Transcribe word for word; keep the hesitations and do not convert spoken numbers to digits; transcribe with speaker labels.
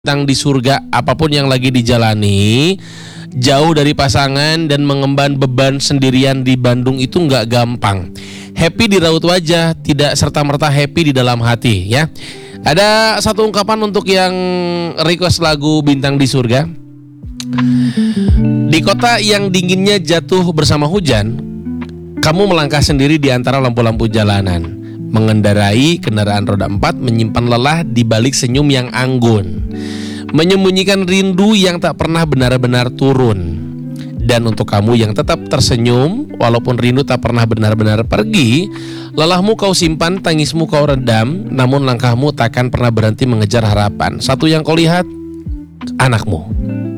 Speaker 1: Tentang di surga, apapun yang lagi dijalani, jauh dari pasangan dan mengemban beban sendirian di Bandung itu nggak gampang. Happy di raut wajah, tidak serta-merta happy di dalam hati, ya. Ada satu ungkapan untuk yang request lagu Bintang di Surga. Di kota yang dinginnya jatuh bersama hujan, kamu melangkah sendiri di antara lampu-lampu jalanan. Mengendarai kendaraan roda empat, menyimpan lelah di balik senyum yang anggun, menyembunyikan rindu yang tak pernah benar-benar turun. Dan untuk kamu yang tetap tersenyum walaupun rindu tak pernah benar-benar pergi, lelahmu kau simpan, tangismu kau redam, namun langkahmu takkan pernah berhenti mengejar harapan. Satu yang kau lihat, anakmu.